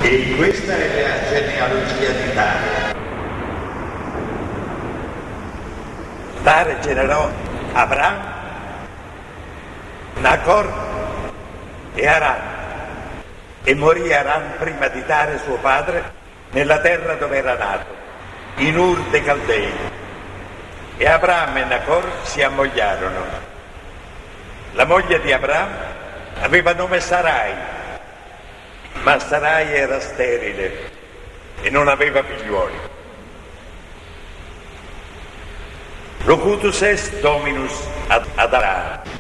E questa è la genealogia di Tare. Tare generò Abram, Nacor e Aran, e morì Aran prima di Tare suo padre nella terra dove era nato, in Ur dei Caldei. E Abram e Nacor si ammogliarono. La moglie di Abram aveva nome Sarai, ma Sarai era sterile e non aveva figliuoli. Locutus est Dominus ad Aran.